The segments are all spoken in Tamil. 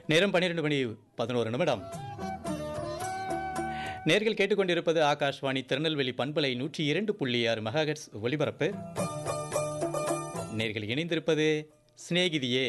நேரம் 12 மணி 11 நிமிடம். நேர்கள் கேட்டுக்கொண்டிருப்பது ஆகாஷ்வாணி திருநெல்வேலி பண்பலை 102.6 மெகாஹெர்ட்ஸ் ஒலிபரப்பு. நேர்கள் இணைந்திருப்பது சிநேகிதியே.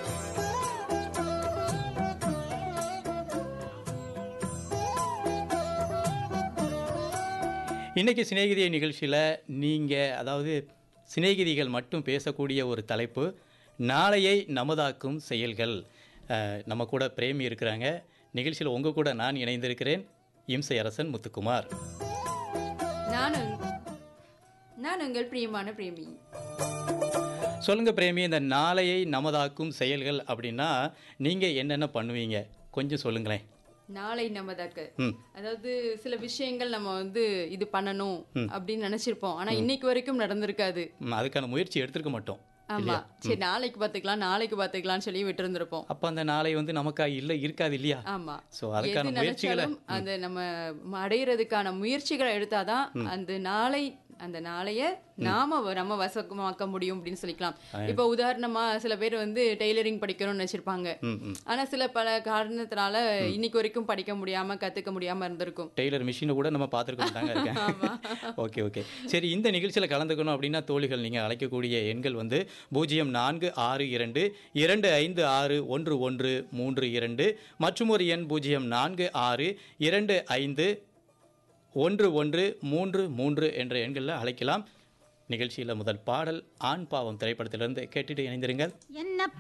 இன்னைக்கு சிநேகிதியே நிகழ்ச்சியில் அதாவது சிநேகிதிகள் மட்டும் பேசக்கூடிய ஒரு தலைப்பு, நாளையை நமதாக்கும் செயல்கள். நம்ம கூட பிரேமி இருக்கிறாங்க. நிகழ்ச்சியில் உங்கள் கூட நான் இணைந்திருக்கிறேன், இம்சை அரசன் முத்துக்குமார். நான் உங்கள் பிரியமான பிரேமி. சொல்லுங்க பிரேமி, இந்த நாளையை நமதாக்கும் செயல்கள் அப்படின்னா நீங்கள் என்னென்ன பண்ணுவீங்க, கொஞ்சம் சொல்லுங்களேன். நாளை நமதாக்க, அதாவது சில விஷயங்கள் நம்ம இது பண்ணணும் அப்படின்னு நினைச்சிருப்போம், ஆனா இன்னைக்கு வரைக்கும் நடந்திருக்காது. அதுக்கான முயற்சி எடுத்திருக்க மாட்டோம். ஆமா, சரி நாளைக்கு பாத்துக்கலாம்னு சொல்லி விட்டு இருந்திருப்போம். அப்ப அந்த நாளை நமக்கா இருக்காது இல்லையா? ஆமா. சோ அதுக்கான முயற்சிகளை அந்த நம்ம அடையிறதுக்கான முயற்சிகளை எடுத்தாதான் அந்த நாளைய நம்ம வசமாக்க முடியும் அப்படின்னு சொல்லிக்கலாம். இப்ப உதாரணமா சில பேர் டெய்லரிங் படிக்கணும்னு நினைச்சிருப்பாங்க, ஆனா பல காரணத்தினால இன்னைக்கு வரைக்கும் படிக்க முடியாம கத்துக்க முடியாம இருந்திருக்கும். டெய்லர் மிஷினை கூட நம்ம பார்த்துருக்கோம். ஓகே ஓகே, சரி. இந்த நிகழ்ச்சியில் கலந்துக்கணும் அப்படின்னா தோழிகள் நீங்கள் அழைக்கக்கூடிய எண்கள் 0462256132 மற்றும் ஒரு எண் 0462251133 என்ற எண்களில் அழைக்கலாம். நிகழ்ச்சியில் முதல் பாடல் ஆண் பாவம் திரைப்படத்திலிருந்து கேட்டுட்டு இணைந்திருங்கள்.